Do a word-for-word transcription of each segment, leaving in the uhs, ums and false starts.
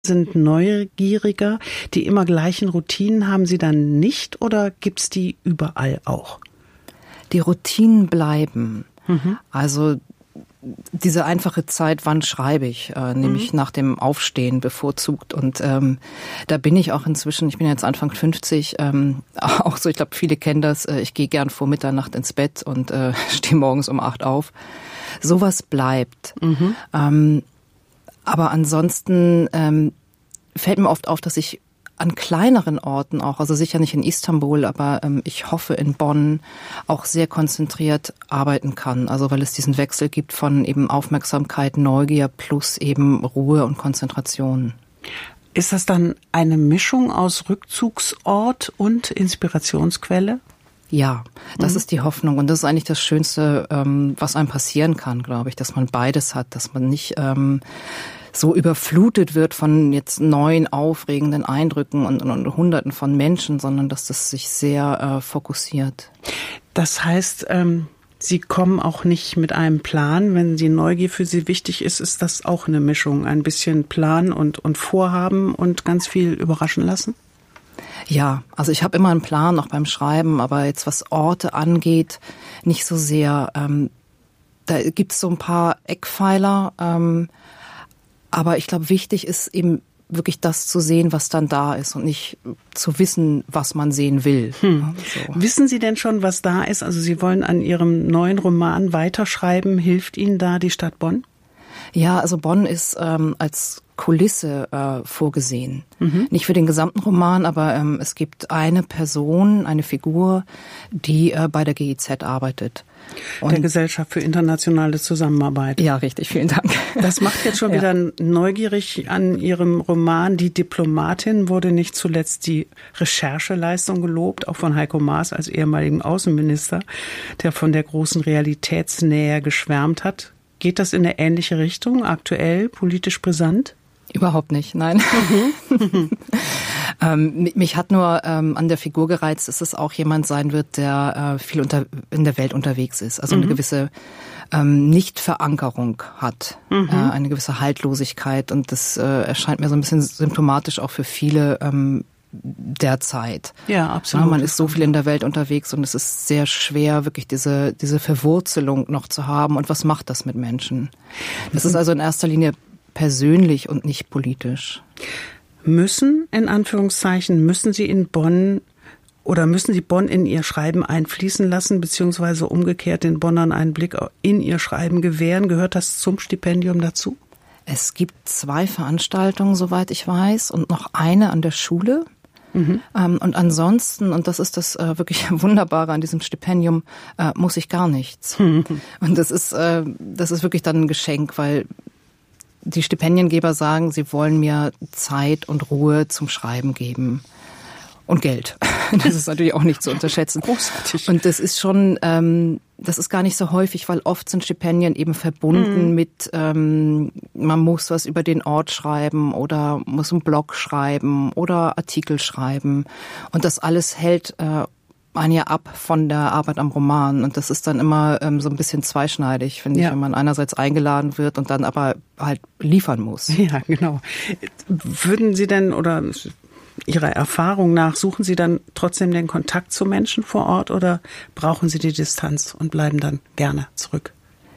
sind neugieriger, die immer gleichen Routinen haben Sie dann nicht oder gibt's die überall auch? Die Routinen bleiben. Mhm. Also diese einfache Zeit, wann schreibe ich, äh, nämlich mhm. nach dem Aufstehen bevorzugt. Und ähm, da bin ich auch inzwischen, ich bin jetzt Anfang fünfzig, ähm, auch so, ich glaube, viele kennen das, äh, ich gehe gern vor Mitternacht ins Bett und äh, stehe morgens um acht auf. Sowas bleibt. Mhm. Ähm, aber ansonsten ähm, fällt mir oft auf, dass ich an kleineren Orten auch, also sicher nicht in Istanbul, aber ähm, ich hoffe in Bonn auch sehr konzentriert arbeiten kann. Also weil es diesen Wechsel gibt von eben Aufmerksamkeit, Neugier plus eben Ruhe und Konzentration. Ist das dann eine Mischung aus Rückzugsort und Inspirationsquelle? Ja, das mhm. ist die Hoffnung und das ist eigentlich das Schönste, ähm, was einem passieren kann, glaube ich, dass man beides hat, dass man nicht ähm, so überflutet wird von jetzt neuen, aufregenden Eindrücken und, und, und Hunderten von Menschen, sondern dass das sich sehr äh, fokussiert. Das heißt, ähm, Sie kommen auch nicht mit einem Plan. Wenn die Neugier für Sie wichtig ist, ist das auch eine Mischung, ein bisschen Plan und, und Vorhaben und ganz viel überraschen lassen? Ja, also ich habe immer einen Plan, auch beim Schreiben, aber jetzt was Orte angeht, nicht so sehr. Ähm, da gibt's so ein paar Eckpfeiler, ähm, aber ich glaube, wichtig ist eben wirklich das zu sehen, was dann da ist und nicht zu wissen, was man sehen will. Hm. So. Wissen Sie denn schon, was da ist? Also Sie wollen an Ihrem neuen Roman weiterschreiben. Hilft Ihnen da die Stadt Bonn? Ja, also Bonn ist ähm, als Kulisse äh, vorgesehen. Mhm. Nicht für den gesamten Roman, aber ähm, es gibt eine Person, eine Figur, die äh, bei der G I Z arbeitet. Und der Gesellschaft für internationale Zusammenarbeit. Ja, richtig, vielen Dank. Das macht jetzt schon ja. wieder neugierig an Ihrem Roman. Die Diplomatin wurde nicht zuletzt die Rechercheleistung gelobt, auch von Heiko Maas als ehemaligen Außenminister, der von der großen Realitätsnähe geschwärmt hat. Geht das in eine ähnliche Richtung, aktuell, politisch brisant? Überhaupt nicht, nein. Mhm. ähm, mich hat nur ähm, an der Figur gereizt, dass es auch jemand sein wird, der äh, viel unter, in der Welt unterwegs ist. Also mhm. eine gewisse ähm, Nichtverankerung hat, mhm. äh, eine gewisse Haltlosigkeit. Und das äh, erscheint mir so ein bisschen symptomatisch auch für viele ähm, derzeit. Ja, absolut. Ja, man ist so viel in der Welt unterwegs und es ist sehr schwer, wirklich diese diese Verwurzelung noch zu haben. Und was macht das mit Menschen? Das mhm. ist also in erster Linie persönlich und nicht politisch. Müssen, in Anführungszeichen, müssen Sie in Bonn oder müssen Sie Bonn in Ihr Schreiben einfließen lassen, beziehungsweise umgekehrt den Bonnern einen Blick in Ihr Schreiben gewähren? Gehört das zum Stipendium dazu? Es gibt zwei Veranstaltungen, soweit ich weiß, und noch eine an der Schule. Mhm. Ähm, und ansonsten, und das ist das äh, wirklich Wunderbare an diesem Stipendium, äh, muss ich gar nichts. Mhm. Und das ist, äh, das ist wirklich dann ein Geschenk, weil die Stipendiengeber sagen, sie wollen mir Zeit und Ruhe zum Schreiben geben. Und Geld. Das ist natürlich auch nicht zu unterschätzen. Großartig. Und das ist schon, ähm, das ist gar nicht so häufig, weil oft sind Stipendien eben verbunden mhm. mit, ähm, man muss was über den Ort schreiben oder muss einen Blog schreiben oder Artikel schreiben. Und das alles hält äh, ein Jahr ab von der Arbeit am Roman. Und das ist dann immer ähm, so ein bisschen zweischneidig, finde ja. ich, wenn man einerseits eingeladen wird und dann aber halt liefern muss. Ja, genau. Würden Sie denn oder Ihrer Erfahrung nach, suchen Sie dann trotzdem den Kontakt zu Menschen vor Ort oder brauchen Sie die Distanz und bleiben dann gerne zurück?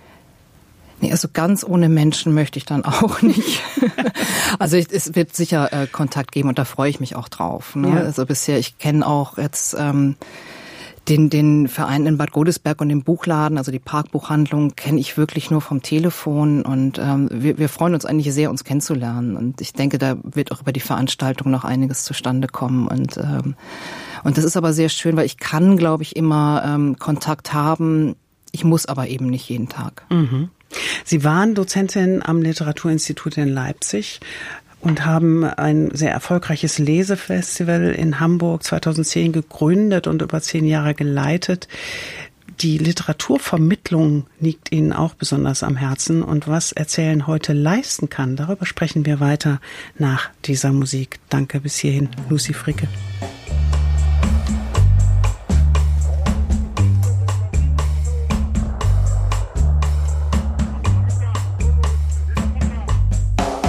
Nee, also ganz ohne Menschen möchte ich dann auch nicht. Also es wird sicher äh, Kontakt geben und da freue ich mich auch drauf. Ne? Ja. Also bisher, ich kenne auch jetzt ähm, den den Verein in Bad Godesberg und den Buchladen, also die Parkbuchhandlung, kenne ich wirklich nur vom Telefon und ähm, wir, wir freuen uns eigentlich sehr, uns kennenzulernen. Und ich denke, da wird auch über die Veranstaltung noch einiges zustande kommen. Und ähm, und das ist aber sehr schön, weil ich kann, glaube ich, immer ähm, Kontakt haben. Ich muss aber eben nicht jeden Tag. Mhm. Sie waren Dozentin am Literaturinstitut in Leipzig und haben ein sehr erfolgreiches Lesefestival in Hamburg zweitausendzehn gegründet und über zehn Jahre geleitet. Die Literaturvermittlung liegt Ihnen auch besonders am Herzen. Und was Erzählen heute leisten kann, darüber sprechen wir weiter nach dieser Musik. Danke bis hierhin, Lucy Fricke.